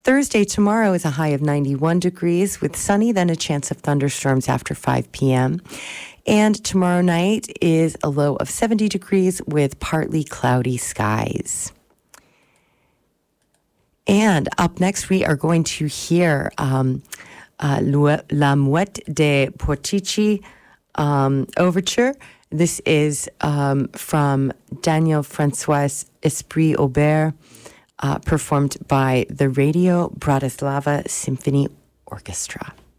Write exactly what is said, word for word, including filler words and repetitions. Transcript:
Thursday, tomorrow, is a high of ninety-one degrees with sunny, then a chance of thunderstorms after five p.m. And tomorrow night is a low of seventy degrees with partly cloudy skies. And up next, we are going to hear um, uh, La Mouette de Portici um, Overture. This is um, from Daniel Francois Esprit Aubert, uh, performed by the Radio Bratislava Symphony Orchestra.